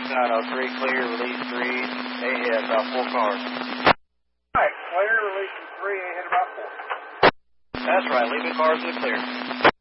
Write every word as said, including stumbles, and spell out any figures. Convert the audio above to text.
nine oh three, clear, release three, ahead, about four cars. Alright, clear, releasing three, ahead about four. That's right, leaving cars in the clear.